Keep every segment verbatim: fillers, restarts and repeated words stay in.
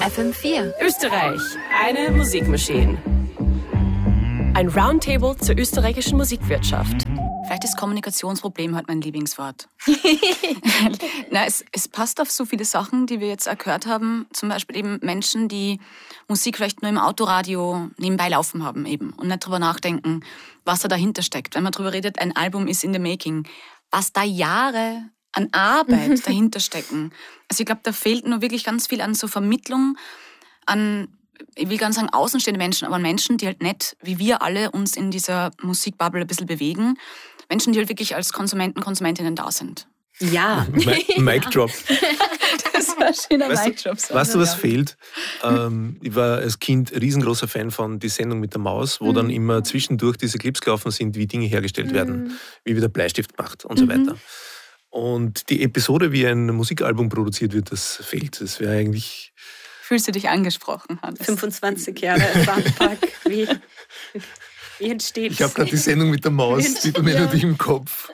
F M vier. Österreich, eine Musikmaschine. Ein Roundtable zur österreichischen Musikwirtschaft. Vielleicht ist Kommunikationsproblem halt mein Lieblingswort. Na, es, es passt auf so viele Sachen, die wir jetzt auch gehört haben. Zum Beispiel eben Menschen, die Musik vielleicht nur im Autoradio nebenbei laufen haben eben und nicht drüber nachdenken, was da dahinter steckt. Wenn man drüber redet, ein Album ist in the making. Was da Jahre an Arbeit dahinter stecken. Also ich glaube, da fehlt nur wirklich ganz viel an so Vermittlung, an, ich will gar nicht sagen außenstehende Menschen, aber Menschen, die halt nicht, wie wir alle, uns in dieser Musikbubble ein bisschen bewegen. Menschen, die halt wirklich als Konsumenten, Konsumentinnen da sind. Ja. Mic Drop. Das war ein schöner Weißt Mic Drop. du, weißt du, was fehlt? Ähm, ich war als Kind riesengroßer Fan von Die Sendung mit der Maus, wo mhm. dann immer zwischendurch diese Clips gelaufen sind, wie Dinge hergestellt mhm. werden, wie wieder Bleistift gemacht und mhm. so weiter. Und die Episode, wie ein Musikalbum produziert wird, das fehlt. Das wäre eigentlich... Fühlst du dich angesprochen, Hannes? fünfundzwanzig Jahre Sandpark. Wie, wie entsteht Ich habe gerade die Sendung mit der Maus, die Melodie im Kopf.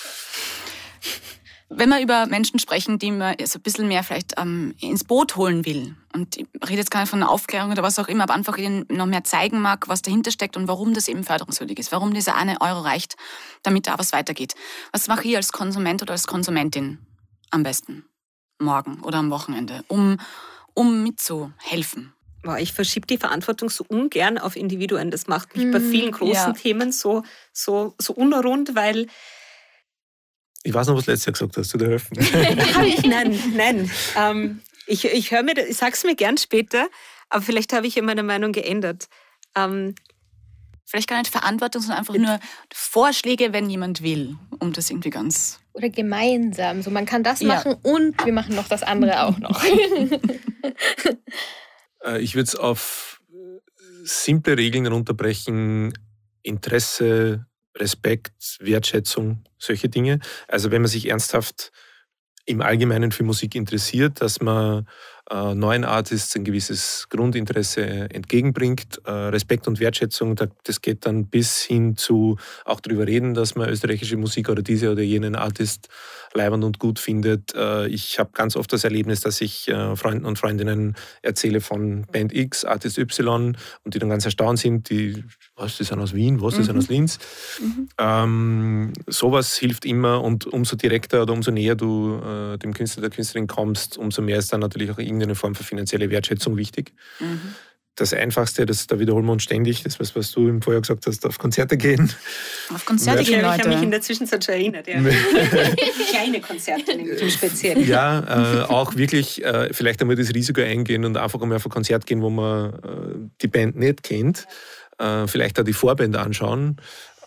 Wenn wir über Menschen sprechen, die man so ein bisschen mehr vielleicht ähm, ins Boot holen will, und ich rede jetzt gar nicht von einer Aufklärung oder was auch immer, aber einfach ihnen noch mehr zeigen mag, was dahinter steckt und warum das eben förderungswürdig ist, warum dieser eine Euro reicht, damit da was weitergeht. Was mache ich als Konsument oder als Konsumentin am besten morgen oder am Wochenende, um, um mitzuhelfen? Boah, ich verschiebe die Verantwortung so ungern auf Individuen. Das macht mich mm, bei vielen großen ja. Themen so, so, so unrund, weil... Ich weiß noch, was du letztes Jahr gesagt hast, zu dir helfen. Habe ich? Nein, nein. Ähm, ich ich höre mir, ich sag's mir gern später, aber vielleicht habe ich ja meine Meinung geändert. Ähm, vielleicht gar nicht Verantwortung, sondern einfach nur Vorschläge, wenn jemand will, um das irgendwie ganz... Oder gemeinsam. So, man kann das Ja. machen und wir machen noch das andere auch noch. Ich würde es auf simple Regeln runterbrechen. Interesse, Respekt, Wertschätzung, solche Dinge. Also wenn man sich ernsthaft im Allgemeinen für Musik interessiert, dass man äh, neuen Artists ein gewisses Grundinteresse entgegenbringt. Äh, Respekt und Wertschätzung, das geht dann bis hin zu auch darüber reden, dass man österreichische Musik oder diese oder jenen Artist leibend und gut findet. Äh, ich habe ganz oft das Erlebnis, dass ich äh, Freunden und Freundinnen erzähle von Band X, Artist Y und die dann ganz erstaunt sind, die, was, die sind aus Wien, was, die mhm. sind aus Linz. Mhm. Ähm, sowas hilft immer und umso direkter oder umso näher du äh, dem Künstler, der Künstlerin kommst, umso mehr ist dann natürlich auch irgendeine Form von finanzielle Wertschätzung wichtig. Mhm. Das Einfachste, das, da wiederholen wir uns ständig, das, was, was du im Vorjahr gesagt hast, auf Konzerte gehen. Auf Konzerte gehen, Leute. Ich habe mich in der Zwischenzeit schon erinnert. Ja. Kleine Konzerte im Speziellen. Ja, äh, auch wirklich äh, vielleicht einmal das Risiko eingehen und einfach einmal auf ein Konzert gehen, wo man äh, die Band nicht kennt. Äh, vielleicht auch die Vorband anschauen.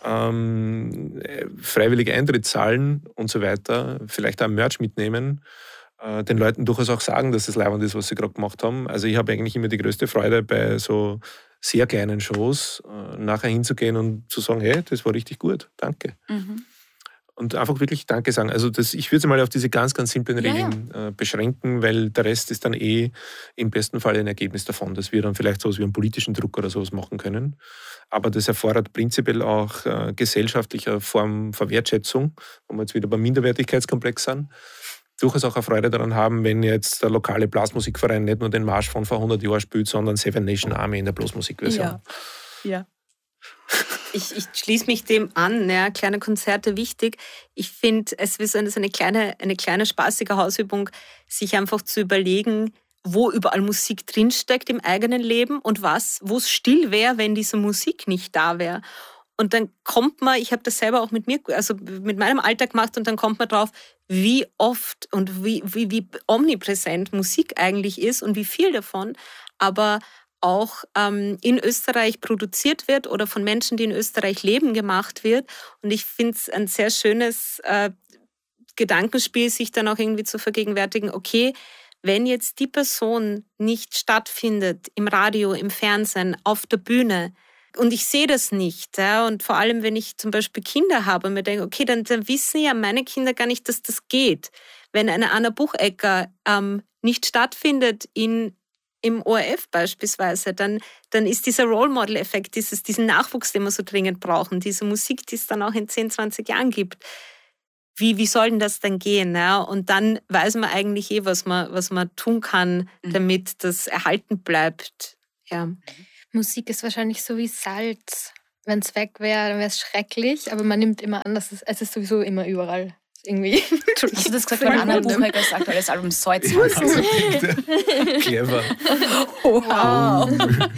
Ähm, freiwillig Eintritt zahlen und so weiter. Vielleicht auch Merch mitnehmen. Den Leuten durchaus auch sagen, dass das leibend ist, was sie gerade gemacht haben. Also ich habe eigentlich immer die größte Freude bei so sehr kleinen Shows, äh, nachher hinzugehen und zu sagen, hey, das war richtig gut, danke. Mhm. Und einfach wirklich Danke sagen. Also das, ich würde es mal auf diese ganz, ganz simplen Regeln ja, ja. Äh, beschränken, weil der Rest ist dann eh im besten Fall ein Ergebnis davon, dass wir dann vielleicht sowas wie einen politischen Druck oder sowas machen können. Aber das erfordert prinzipiell auch äh, gesellschaftliche Form von Wertschätzung, wo wir jetzt wieder beim Minderwertigkeitskomplex sind. Durchaus auch eine Freude daran haben, wenn jetzt der lokale Blasmusikverein nicht nur den Marsch von vor hundert Jahren spielt, sondern Seven Nation Army in der Blasmusikversion. Ja. ja. Ich, ich schließe mich dem an. Ja, kleine Konzerte wichtig. Ich finde, es ist eine kleine, eine kleine spaßige Hausübung, sich einfach zu überlegen, wo überall Musik drinsteckt im eigenen Leben und was, wo es still wäre, wenn diese Musik nicht da wäre. Und dann kommt man, ich habe das selber auch mit mir, also mit meinem Alltag gemacht und dann kommt man drauf, wie oft und wie, wie, wie omnipräsent Musik eigentlich ist und wie viel davon aber auch ähm, in Österreich produziert wird oder von Menschen, die in Österreich leben, gemacht wird. Und ich finde es ein sehr schönes äh, Gedankenspiel, sich dann auch irgendwie zu vergegenwärtigen, okay, wenn jetzt die Person nicht stattfindet im Radio, im Fernsehen, auf der Bühne, und ich sehe das nicht. Ja, und vor allem, wenn ich zum Beispiel Kinder habe und mir denke, okay, dann, dann wissen ja meine Kinder gar nicht, dass das geht. Wenn eine Anna Buchecker ähm, nicht stattfindet in, im O R F beispielsweise, dann, dann ist dieser Role-Model-Effekt, dieses, diesen Nachwuchs, den wir so dringend brauchen, diese Musik, die es dann auch in zehn, zwanzig Jahren gibt, wie, wie soll denn das denn gehen? Ja? Und dann weiß man eigentlich eh, was man, was man tun kann, damit das erhalten bleibt. Ja. Musik ist wahrscheinlich so wie Salz. Wenn es weg wäre, dann wäre es schrecklich, aber man nimmt immer an, dass es, es ist sowieso immer überall. Irgendwie. Hast du das gesagt, weil Anna Buchholger das aktuelles Album Salz? Clever. Wow.